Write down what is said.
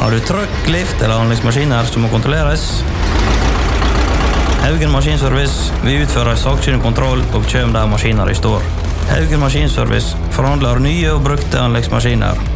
Har du trøkk, lift eller anleggsmaskiner som må kontrolleres? Haugen Maskinservice, vi utfører saksynlig kontroll og kjøm der maskiner i står. Haugen Maskinservice forhandler nye og brukte anleggsmaskiner.